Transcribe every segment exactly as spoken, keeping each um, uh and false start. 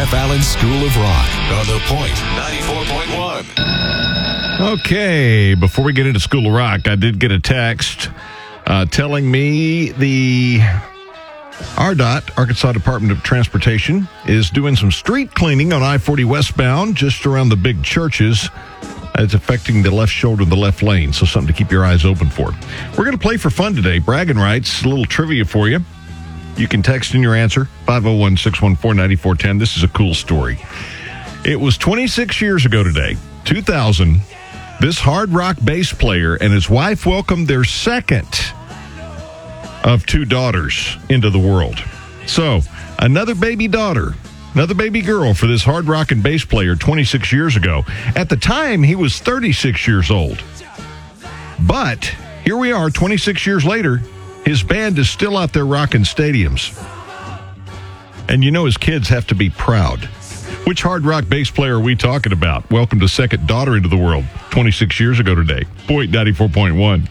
Jeff Allen School of Rock on The Point ninety-four point one. Okay, before we get into School of Rock, I did get a text uh, telling me the R D O T, Arkansas Department of Transportation, is doing some street cleaning on I forty westbound just around the big churches. It's affecting the left shoulder and the left lane, so something to keep your eyes open for. We're going to play for fun today. Bragging rights, a little trivia for you. You can text in your answer, five oh one, six one four, nine four one oh. This is a cool story. It was twenty-six years ago today, two thousand. This hard rock bass player and his wife welcomed their second of two daughters into the world. So, another baby daughter, another baby girl for this hard rock and bass player twenty-six years ago. At the time, he was thirty-six years old. But here we are, twenty-six years later, his band is still out there rocking stadiums. And you know his kids have to be proud. Which hard rock bass player are we talking about? Welcome to second daughter into the world twenty-six years ago today. Point ninety-four point one.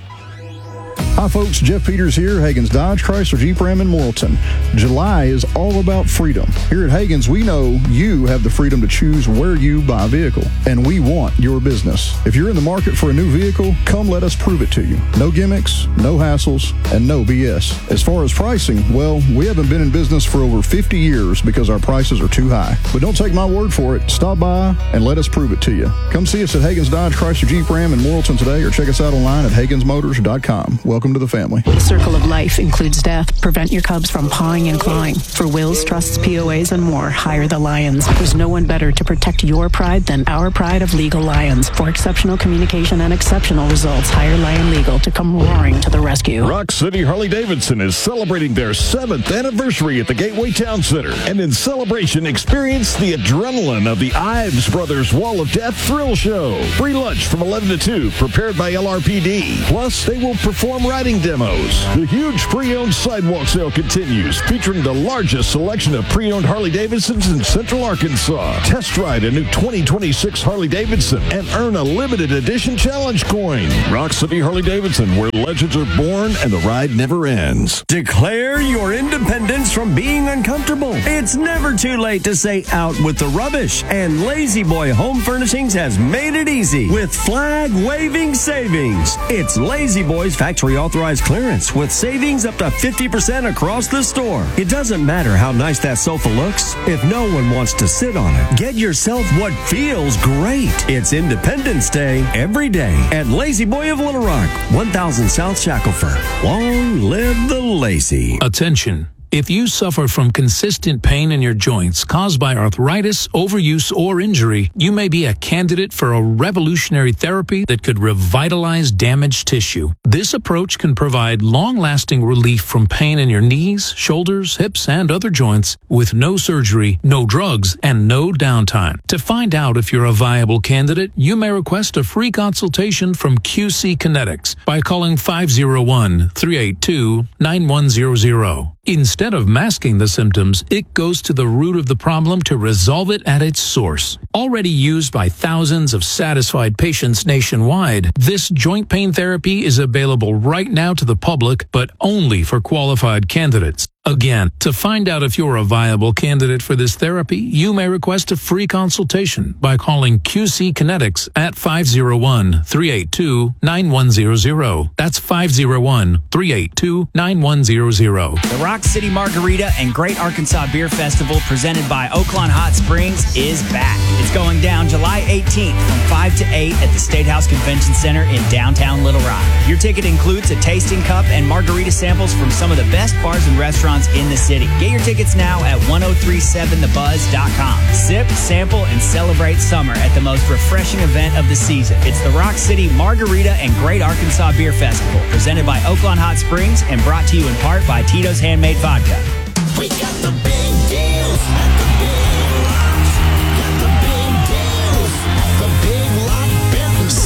Hi folks, Jeff Peters here, Hagen's Dodge, Chrysler, Jeep Ram in Morrilton. July is all about freedom. Here at Hagen's, we know you have the freedom to choose where you buy a vehicle, and we want your business. If you're in the market for a new vehicle, come let us prove it to you. No gimmicks, no hassles, and no B S. As far as pricing, well, we haven't been in business for over fifty years because our prices are too high. But don't take my word for it. Stop by and let us prove it to you. Come see us at Hagen's Dodge, Chrysler, Jeep Ram in Morrilton today, or check us out online at Hagens Motors dot com. Welcome to the family. The circle of life includes death. Prevent your cubs from pawing and clawing. For wills, trusts, P O As, and more, hire the Lions. There's no one better to protect your pride than our pride of Legal Lions. For exceptional communication and exceptional results, hire Lion Legal to come roaring to the rescue. Rock City Harley-Davidson is celebrating their seventh anniversary at the Gateway Town Center. And in celebration, experience the adrenaline of the Ives Brothers Wall of Death Thrill Show. Free lunch from eleven to two, prepared by L R P D. Plus, they will perform riding demos. The huge pre-owned sidewalk sale continues, featuring the largest selection of pre-owned Harley-Davidsons in Central Arkansas. Test ride a new twenty twenty-six Harley-Davidson and earn a limited edition challenge coin. Rock City Harley-Davidson, where legends are born and the ride never ends. Declare your independence from being uncomfortable. It's never too late to say out with the rubbish, and Lazy Boy Home Furnishings has made it easy with flag-waving savings. It's Lazy Boy's factory authorized clearance with savings up to fifty percent across the store. It doesn't matter how nice that sofa looks if no one wants to sit on it. Get yourself what feels great. It's Independence Day every day at Lazy Boy of Little Rock, one thousand South Shackelford. Long live the lazy. Attention. If you suffer from consistent pain in your joints caused by arthritis, overuse, or injury, you may be a candidate for a revolutionary therapy that could revitalize damaged tissue. This approach can provide long-lasting relief from pain in your knees, shoulders, hips, and other joints with no surgery, no drugs, and no downtime. To find out if you're a viable candidate, you may request a free consultation from Q C Kinetics by calling five oh one, three eight two, nine one zero zero. Instead of masking the symptoms, it goes to the root of the problem to resolve it at its source. Already used by thousands of satisfied patients nationwide, this joint pain therapy is available right now to the public, but only for qualified candidates. Again, to find out if you're a viable candidate for this therapy, you may request a free consultation by calling Q C Kinetics at five oh one, three eight two, nine one zero zero. That's five oh one, three eight two, nine one zero zero. The Rock City Margarita and Great Arkansas Beer Festival presented by Oaklawn Hot Springs is back. It's going down July eighteenth from five to eight at the State House Convention Center in downtown Little Rock. Your ticket includes a tasting cup and margarita samples from some of the best bars and restaurants in the city. Get your tickets now at ten thirty-seven the buzz dot com. Sip, sample, and celebrate summer at the most refreshing event of the season. It's the Rock City Margarita and Great Arkansas Beer Festival, presented by Oaklawn Hot Springs and brought to you in part by Tito's Handmade Vodka. We got the big deals at the big lots. Got the big deals, the big lot business. Summer is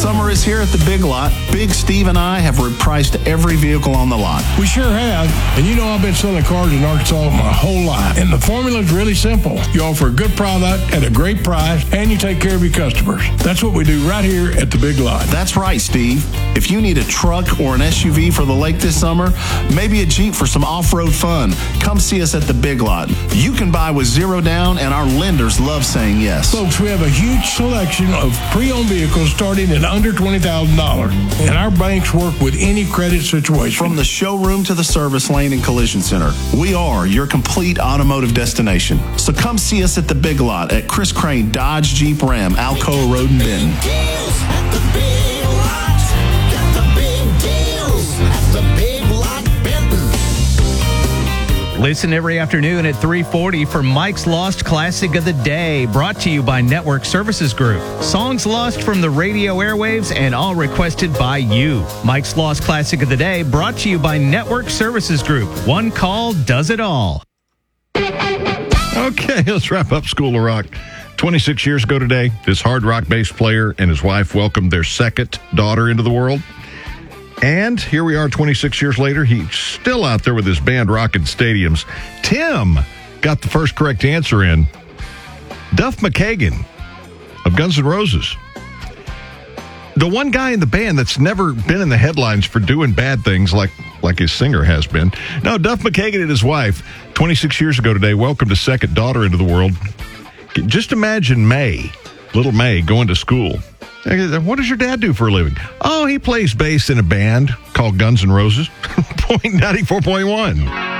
here at the Big Lot, Big Steve and I have repriced every vehicle on the lot. We sure have. And you know I've been selling cars in Arkansas my whole life. And the formula is really simple. You offer a good product at a great price, and you take care of your customers. That's what we do right here at the Big Lot. That's right, Steve. If you need a truck or an S U V for the lake this summer, maybe a Jeep for some off-road fun, come see us at the Big Lot. You can buy with zero down, and our lenders love saying yes. Folks, we have a huge selection of pre-owned vehicles starting at under twenty thousand dollars. And our banks work with any credit situation. From the showroom to the service lane and collision center, we are your complete automotive destination. So come see us at the Big Lot at Chris Crane Dodge Jeep Ram, Alcoa Road in Benton. Deals at the Big Lot. Got the big deals at the Big Lot Benton. Listen every afternoon at three forty for Mike's Lost Classic of the Day, brought to you by Network Services Group. Songs lost from the radio airwaves and all requested by you. Mike's Lost Classic of the Day, brought to you by Network Services Group. One call does it all. Okay, let's wrap up School of Rock. twenty-six years ago today, this hard rock bass player and his wife welcomed their second daughter into the world. And here we are twenty-six years later. He's still out there with his band rocking stadiums. Tim got the first correct answer in. Duff McKagan of Guns N' Roses. The one guy in the band that's never been in the headlines for doing bad things like, like his singer has been. No, Duff McKagan and his wife, twenty-six years ago today, welcomed a second daughter into the world. Just imagine May, little May, going to school. What does your dad do for a living? Oh, he plays bass in a band called Guns N' Roses. Point ninety-four point one.